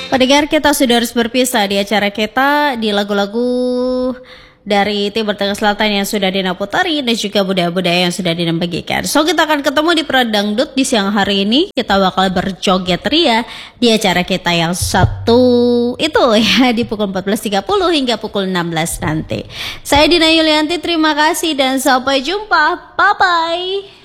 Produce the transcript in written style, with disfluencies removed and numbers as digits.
Pendengar, kita sudah harus berpisah di acara kita di lagu-lagu dari Timur Tengah Selatan yang sudah Dina putari dan juga budaya-budaya yang sudah Dina bagikan. So kita akan ketemu di Pro Dangdut di siang hari ini. Kita bakal berjoget ria di acara kita yang satu itu ya di pukul 14.30 hingga pukul 16 nanti. Saya Dina Yulianti, terima kasih dan sampai jumpa. Bye bye.